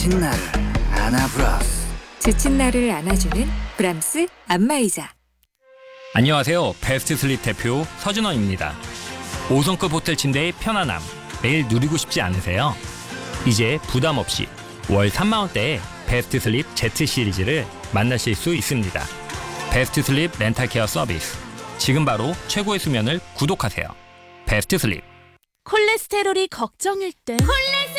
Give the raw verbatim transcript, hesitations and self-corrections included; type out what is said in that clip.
지친 나를 안아브라스. 지친 나를 안아주는 브람스 안마의자. 안녕하세요. 베스트 슬립 대표 서준원입니다. 오 성급 호텔 침대의 편안함 매일 누리고 싶지 않으세요? 이제 부담 없이 월 삼만 원대의 베스트 슬립 Z 시리즈를 만나실 수 있습니다. 베스트 슬립 렌탈 케어 서비스. 지금 바로 최고의 수면을 구독하세요. 베스트 슬립. 콜레스테롤이 걱정일 땐 콜레